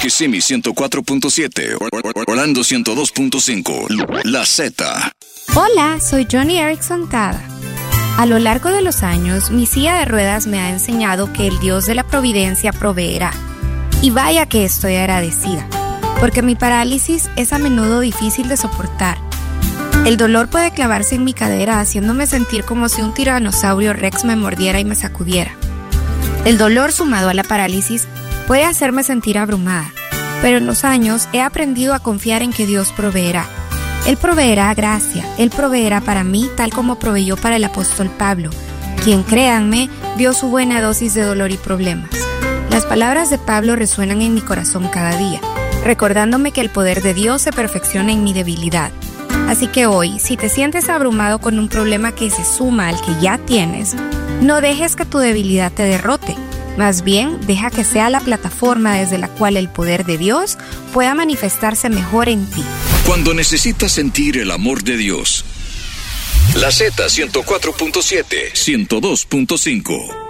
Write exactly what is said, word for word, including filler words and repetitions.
Kissimmee ciento cuatro punto siete, Orlando ciento dos punto cinco, La Z. Hola, soy Johnny Erickson Tada. A lo largo de los años, mi silla de ruedas me ha enseñado que el Dios de la providencia proveerá. Y vaya que estoy agradecida, porque mi parálisis es a menudo difícil de soportar. El dolor puede clavarse en mi cadera, haciéndome sentir como si un tiranosaurio rex me mordiera y me sacudiera. El dolor sumado a la parálisis puede hacerme sentir abrumada, pero en los años he aprendido a confiar en que Dios proveerá. Él proveerá gracia, Él proveerá para mí tal como proveyó para el apóstol Pablo, quien, créanme, vio su buena dosis de dolor y problemas. Las palabras de Pablo resuenan en mi corazón cada día, recordándome que el poder de Dios se perfecciona en mi debilidad. Así que hoy, si te sientes abrumado con un problema que se suma al que ya tienes, no dejes que tu debilidad te derrote. Más bien, deja que sea la plataforma desde la cual el poder de Dios pueda manifestarse mejor en ti. Cuando necesitas sentir el amor de Dios. La Z ciento cuatro punto siete, ciento dos punto cinco.